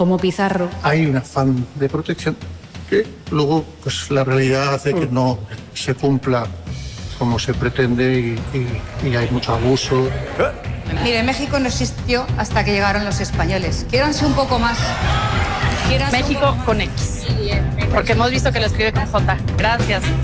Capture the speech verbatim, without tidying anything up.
como Pizarro. Hay un afán de protección que luego pues la realidad hace que no se cumpla como se pretende y, y, y hay mucho abuso. Mire, México no existió hasta que llegaron los españoles. Quiéranse un poco más. Quiéranse México con X, porque hemos visto que lo escribe con J. Gracias.